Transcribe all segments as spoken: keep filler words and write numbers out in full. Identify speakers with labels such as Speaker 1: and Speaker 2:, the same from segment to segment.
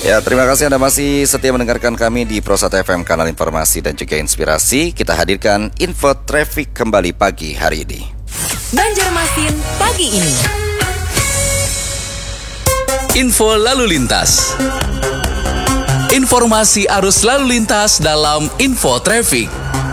Speaker 1: Ya, terima kasih Anda masih setia mendengarkan kami di Prosat F M, kanal informasi dan juga inspirasi. Kita hadirkan info traffic kembali pagi hari ini.
Speaker 2: Banjarmasin pagi ini.
Speaker 3: Info lalu lintas. Informasi arus lalu lintas dalam info traffic.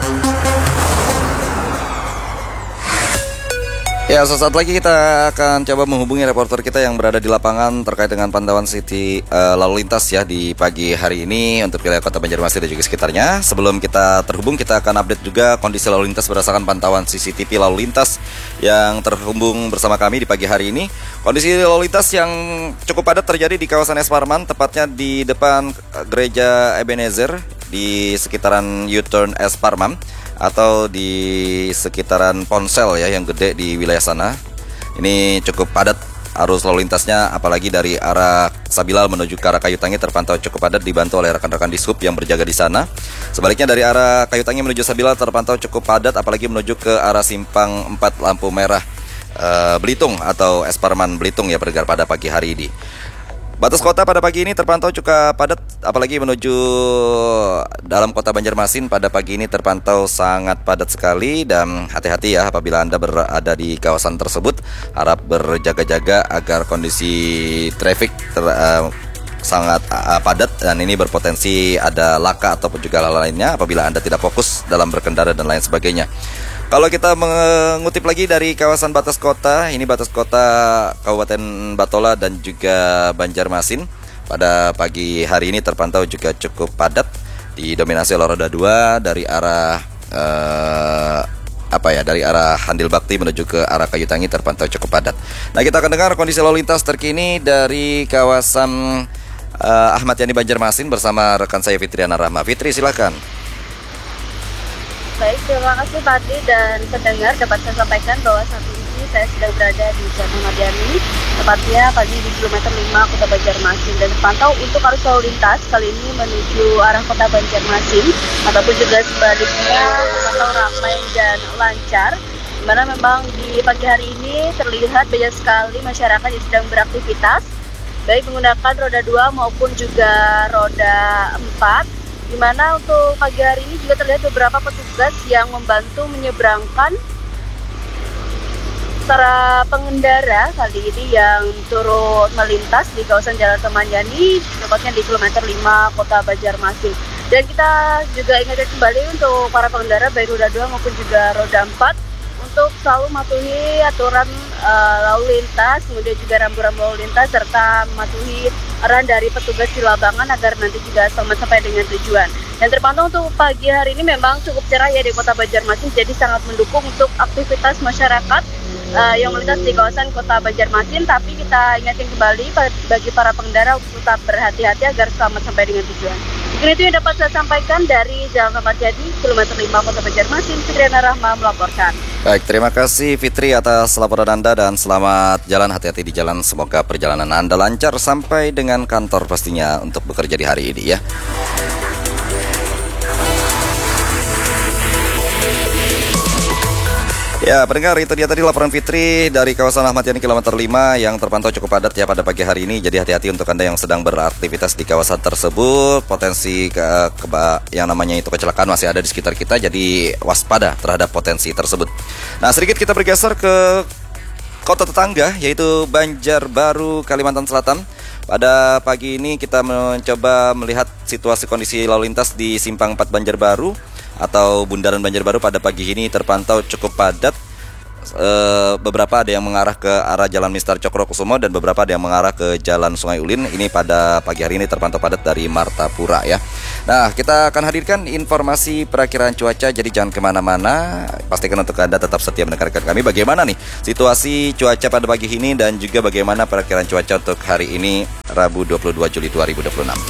Speaker 1: Ya, sesaat lagi kita akan coba menghubungi reporter kita yang berada di lapangan terkait dengan pantauan City uh, lalu lintas ya di pagi hari ini untuk wilayah Kota Banjarmasin dan juga sekitarnya. Sebelum kita terhubung, kita akan update juga kondisi lalu lintas berdasarkan pantauan C C T V lalu lintas yang terhubung bersama kami di pagi hari ini. Kondisi lalu lintas yang cukup padat terjadi di kawasan Es Parman, tepatnya di depan Gereja Ebenezer di sekitaran U-turn Es Parman, atau di sekitaran Ponsel ya yang gede di wilayah sana. Ini cukup padat arus lalu lintasnya, apalagi dari arah Sabilal menuju ke arah Kayu Tangi terpantau cukup padat, dibantu oleh rekan-rekan Dishub yang berjaga di sana. Sebaliknya dari arah Kayu Tangi menuju Sabilal terpantau cukup padat, apalagi menuju ke arah Simpang empat lampu merah uh, Belitung atau Es Parman Belitung ya bergerak pada pagi hari ini. Batas kota pada pagi ini terpantau cukup padat, apalagi menuju dalam kota Banjarmasin pada pagi ini terpantau sangat padat sekali. Dan hati-hati ya apabila Anda berada di kawasan tersebut, harap berjaga-jaga agar kondisi traffic ter, uh, sangat uh, padat dan ini berpotensi ada laka ataupun juga hal lainnya apabila Anda tidak fokus dalam berkendara dan lain sebagainya. Kalau kita mengutip lagi dari kawasan batas kota, ini batas kota Kabupaten Batola dan juga Banjarmasin pada pagi hari ini terpantau juga cukup padat, didominasi oleh roda dua dari arah eh, apa ya dari arah Handil Bakti menuju ke arah Kayu Tangi terpantau cukup padat. Nah, kita akan dengar kondisi lalu lintas terkini dari kawasan eh, Ahmad Yani Banjarmasin bersama rekan saya Fitriana Rahma. Fitri, silakan.
Speaker 4: Baik, terima kasih Padi dan pendengar. Dapat saya sampaikan bahwa saat ini saya sedang berada di Jalan Ahmad Yani, tepatnya pagi di kilometer lima Kota Banjarmasin, dan terpantau untuk arus lalu lintas kali ini menuju arah Kota Banjarmasin ataupun juga sebaliknya terpantau ramai dan lancar, di mana memang di pagi hari ini terlihat banyak sekali masyarakat yang sedang beraktivitas baik menggunakan roda dua maupun juga roda empat. Di mana untuk pagi hari ini juga terlihat beberapa petugas yang membantu menyeberangkan para pengendara kali ini yang turut melintas di kawasan Jalan Ahmad Yani, tepatnya di kilometer lima Kota Banjarmasin. Dan kita juga ingatkan kembali untuk para pengendara baik roda dua maupun juga roda empat untuk selalu mematuhi aturan uh, lalu lintas, kemudian juga rambu-rambu lalu lintas, serta mematuhi arahan dari petugas di lapangan agar nanti juga selamat sampai dengan tujuan. Dan terpantau untuk pagi hari ini memang cukup cerah ya di Kota Banjarmasin, jadi sangat mendukung untuk aktivitas masyarakat uh, yang melintas di kawasan Kota Banjarmasin. Tapi kita ingatkan kembali bagi para pengendara untuk tetap berhati-hati agar selamat sampai dengan tujuan. Mungkin itu yang dapat saya sampaikan dari Jalan Ahmad Yani, kilometer lima Kota Banjarmasin. Fitriana Rahma melaporkan.
Speaker 1: Baik, terima kasih Fitri atas laporan Anda dan selamat jalan, hati-hati di jalan. Semoga perjalanan Anda lancar sampai dengan kantor pastinya untuk bekerja di hari ini ya. Ya, pendengar, itu dia tadi laporan Fitri dari kawasan Ahmad Yani kilometer lima yang terpantau cukup padat ya pada pagi hari ini. Jadi hati-hati untuk Anda yang sedang beraktivitas di kawasan tersebut. Potensi ke, ke, yang namanya itu kecelakaan masih ada di sekitar kita, jadi waspada terhadap potensi tersebut. Nah, sedikit kita bergeser ke kota tetangga yaitu Banjarbaru, Kalimantan Selatan. Pada pagi ini kita mencoba melihat situasi kondisi lalu lintas di Simpang empat Banjarbaru atau Bundaran Banjarbaru pada pagi ini terpantau cukup padat. E, beberapa ada yang mengarah ke arah Jalan Mister Cokrokusumo dan beberapa ada yang mengarah ke Jalan Sungai Ulin. Ini pada pagi hari ini terpantau padat dari Martapura ya. Nah, kita akan hadirkan informasi perakiraan cuaca, jadi jangan kemana-mana. Pastikan untuk Anda tetap setia mendengarkan kami. Bagaimana nih situasi cuaca pada pagi ini dan juga bagaimana perakiraan cuaca untuk hari ini Rabu dua puluh dua Juli dua ribu dua puluh enam.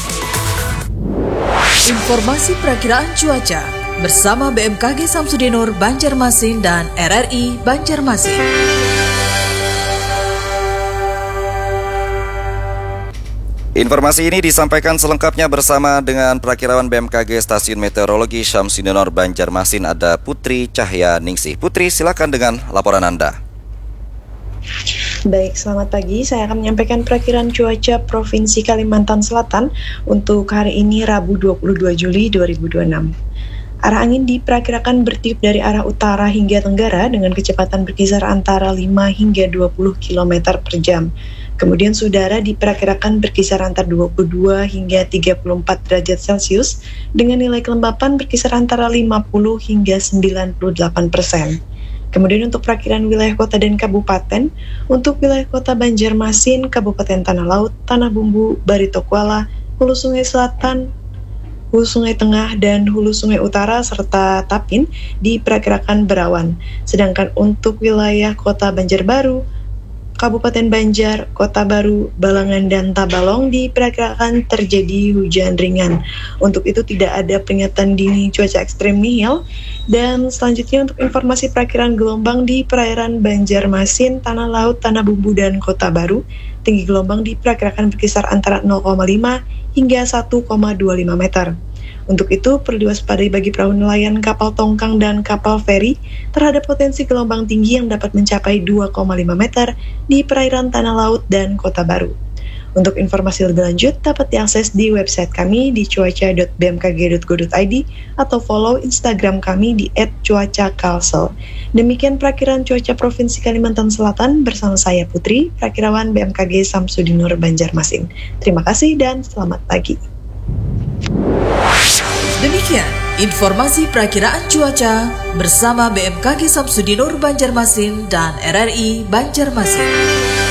Speaker 2: Informasi perakiraan cuaca bersama B M K G Samsudinur Banjarmasin dan R R I Banjarmasin.
Speaker 1: Informasi ini disampaikan selengkapnya bersama dengan perakiraan B M K G Stasiun Meteorologi Syamsudinur Banjarmasin. Ada Putri Cahya Ningsih. Putri, silakan dengan laporan Anda.
Speaker 5: Baik, selamat pagi. Saya akan menyampaikan perakiraan cuaca Provinsi Kalimantan Selatan untuk hari ini Rabu dua puluh dua Juli dua ribu dua puluh enam. Arah angin diperkirakan bertiup dari arah utara hingga tenggara dengan kecepatan berkisar antara lima hingga dua puluh kilometer per jam. Kemudian udara diperkirakan berkisar antara dua puluh dua hingga tiga puluh empat derajat Celcius dengan nilai kelembapan berkisar antara lima puluh hingga sembilan puluh delapan persen. Kemudian untuk perakiraan wilayah kota dan kabupaten, untuk wilayah kota Banjarmasin, Kabupaten Tanah Laut, Tanah Bumbu, Barito Kuala, Hulu Sungai Selatan, Hulu Sungai Tengah, dan Hulu Sungai Utara, serta Tapin diperkirakan berawan. Sedangkan untuk wilayah kota Banjarbaru, Kabupaten Banjar, Kota Baru, Balangan, dan Tabalong diperkirakan terjadi hujan ringan. Untuk itu tidak ada peringatan dini cuaca ekstrem nihil. Dan selanjutnya untuk informasi perakiraan gelombang di perairan Banjarmasin, Tanah Laut, Tanah Bumbu, dan Kota Baru, tinggi gelombang diperkirakan berkisar antara nol koma lima hingga satu koma dua lima meter. Untuk itu, perlu diwaspadai bagi perahu nelayan, kapal tongkang, dan kapal feri terhadap potensi gelombang tinggi yang dapat mencapai dua koma lima meter di perairan Tanah Laut dan Kota Baru. Untuk informasi lebih lanjut dapat diakses di website kami di cuaca dot b m k g dot go dot i d atau follow Instagram kami di et cuaca kalsel. Demikian perakiraan cuaca Provinsi Kalimantan Selatan bersama saya Putri, Prakirawan B M K G Samsudinur Banjarmasin. Terima kasih dan selamat pagi.
Speaker 2: Demikian informasi perakiraan cuaca bersama B M K G Samsudinur Banjarmasin dan R R I Banjarmasin.